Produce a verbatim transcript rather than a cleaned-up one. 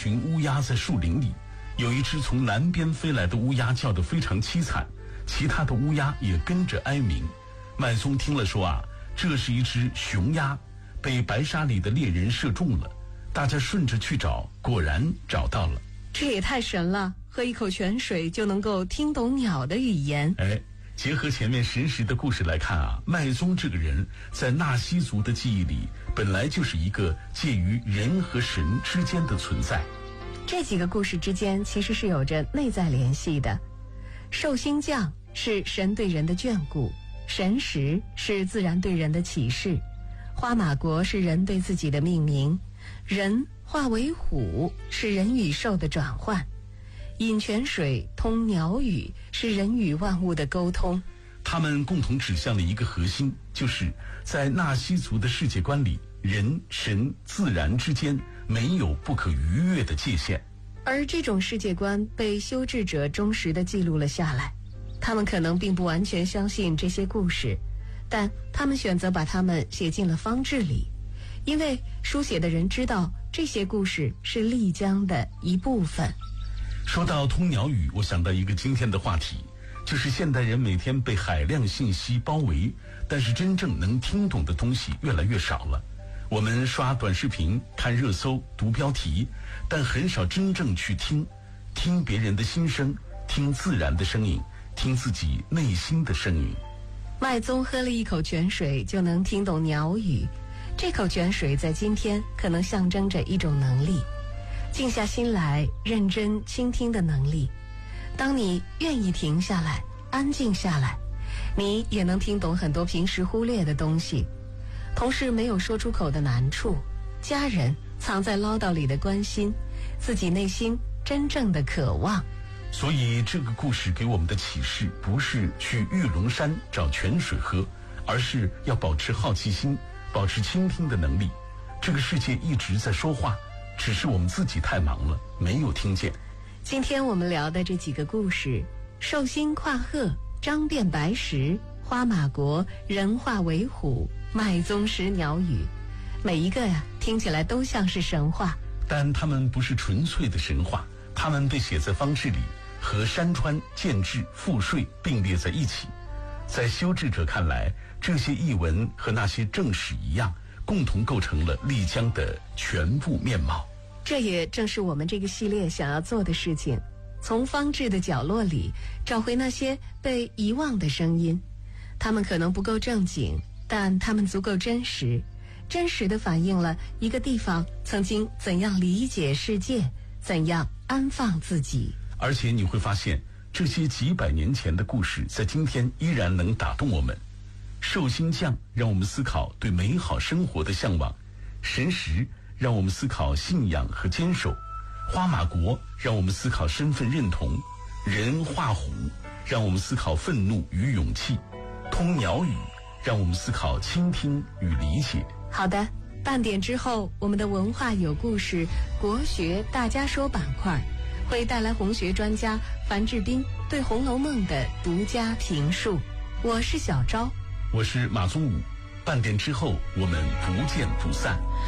群乌鸦在树林里，有一只从南边飞来的乌鸦叫得非常凄惨，其他的乌鸦也跟着哀鸣。麦宗听了说啊，这是一只雄鸭，被白沙里的猎人射中了。大家顺着去找，果然找到了。 这也太神了，喝一口泉水就能够听懂鸟的语言。 哎，结合前面神识的故事来看啊，麦宗这个人在纳西族的记忆里本来就是一个介于人和神之间的存在。 这几个故事之间其实是有着内在联系的。寿星降是神对人的眷顾，神识是自然对人的启示，花马国是人对自己的命名，人化为虎是人与兽的转换，饮泉水通鸟语是人与万物的沟通。 他们共同指向了一个核心，就是在纳西族的世界观里，人、神、自然之间没有不可逾越的界限。 而这种世界观被修治者忠实地记录了下来。他们可能并不完全相信这些故事，但他们选择把它们写进了方志里，因为书写的人知道这些故事是丽江的一部分。 说到通鸟语，我想到一个今天的话题，就是现代人每天被海量信息包围，但是真正能听懂的东西越来越少了。我们刷短视频、看热搜、读标题，但很少真正去听，听别人的心声，听自然的声音，听自己内心的声音。 麦宗喝了一口泉水就能听懂鸟语，这口泉水在今天可能象征着一种能力，静下心来认真倾听的能力。当你愿意停下来，安静下来，你也能听懂很多平时忽略的东西。同事没有说出口的难处，家人藏在唠叨里的关心，自己内心真正的渴望。 所以这个故事给我们的启示，不是去玉龙山找泉水喝，而是要保持好奇心，保持倾听的能力。这个世界一直在说话，只是我们自己太忙了，没有听见。 今天我们聊的这几个故事，寿星跨鹤、张变白石、花马国、人化为虎、麦宗识鸟语，每一个呀听起来都像是神话， 但它们不是纯粹的神话，它们被写在方志里，和山川、建制、赋税并列在一起。在修治者看来，这些译文和那些正史一样，共同构成了丽江的全部面貌。 这也正是我们这个系列想要做的事情，从方志的角落里找回那些被遗忘的声音。他们可能不够正经，但他们足够真实，真实地反映了一个地方曾经怎样理解世界，怎样安放自己。 而且你会发现，这些几百年前的故事在今天依然能打动我们。寿星降让我们思考对美好生活的向往，神识让我们思考信仰和坚守，花马国让我们思考身份认同，人化虎让我们思考愤怒与勇气，通鸟语让我们思考倾听与理解。 好的，半点之后，我们的文化有故事国学大家说板块会带来红学专家樊志斌对《红楼梦》的独家评述。我是小昭， 我是马宗武。半点之后，我们不见不散。